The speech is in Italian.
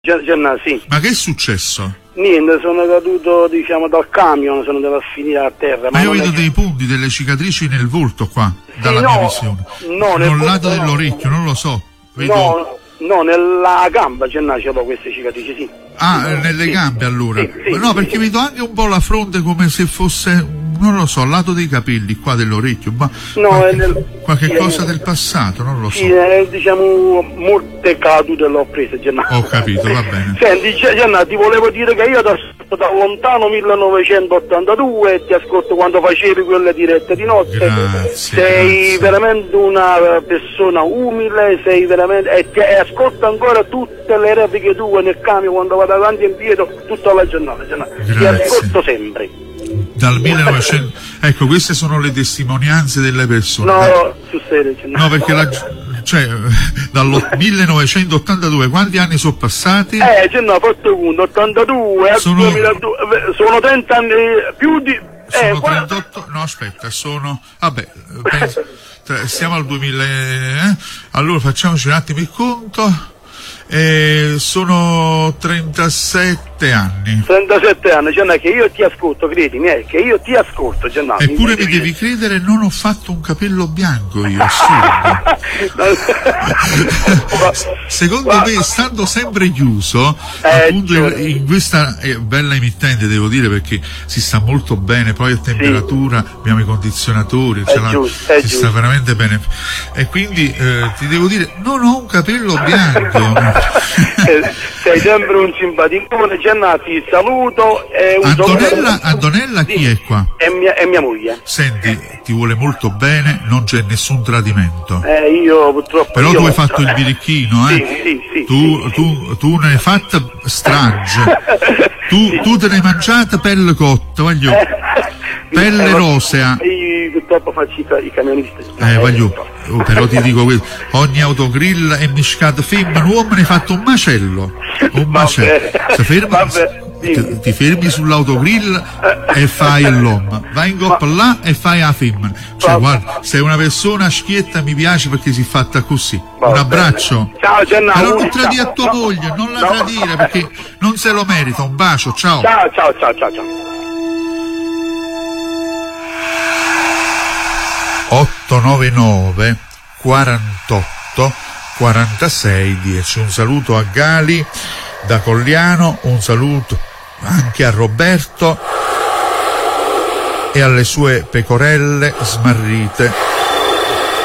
Gianna, sì. Ma che è successo? Niente, sono caduto, diciamo, dal camion, sono andato a finire a terra. Ma io vedo dei punti, delle cicatrici nel volto qua, sì, dalla mia visione. No, nel lato dell'orecchio, non lo so. Vedo... No, nella gamba ce l'ho queste cicatrici, sì. Ah, nelle gambe allora? Sì, no, perché vedo anche un po' la fronte come se fosse, non lo so, al lato dei capelli, qua dell'orecchio, ma qualche cosa del passato, non lo so. Sì, diciamo, molte cadute l'ho prese, Gianna. Ho capito, va bene. Senti, Gianna, ti volevo dire che io da lontano 1982 e ti ascolto quando facevi quelle dirette di notte. Sei veramente una persona umile, sei veramente e ascolto ancora tutte le repliche tue nel camion quando vado avanti e indietro tutta la giornata. Ti ascolto sempre. Dal 1900, ecco, queste sono le testimonianze delle persone. No, su serio. No, perché dal 1982 quanti anni sono passati? No, fatto conto, 82 al 2002, sono 30 anni più di... sono 38, no aspetta, vabbè, penso, siamo al 2000, allora facciamoci un attimo il conto. Sono 37 anni. 37 anni, Gianna, che io ti ascolto, credimi, che io ti ascolto, Gianna. Eppure mi devi credere, non ho fatto un capello bianco io, secondo me, stando sempre chiuso, appunto in questa bella emittente, devo dire, perché si sta molto bene, poi a temperatura, abbiamo i condizionatori, si sta veramente bene. E quindi ti devo dire, non ho un capello bianco. Sei sempre un simpaticone, Gianna, ti saluto. Antonella chi è qua? È mia moglie. Senti, ti vuole molto bene, non c'è nessun tradimento. Io purtroppo. Però tu hai fatto il birichino, Sì. Tu ne hai fatta strage. Tu te ne hai mangiata pelle cotta, voglio. Pelle rosea. Io purtroppo faccio i camionisti. Però ti dico questo, ogni autogrill è miscato femmina, uomo ne hai fatto un macello. Ti fermi sull'autogrill e fai l'uomo, vai in coppa là e fai la femmina. Cioè, guarda, sei una persona schietta, mi piace perché si è fatta così. Un abbraccio. Ciao Gianna. Però non tradire a tua moglie, non la tradire perché non se lo merita. Un bacio, ciao. Ciao. 899 48 46 10. Un saluto a Gali da Cogliano, un saluto anche a Roberto e alle sue pecorelle smarrite.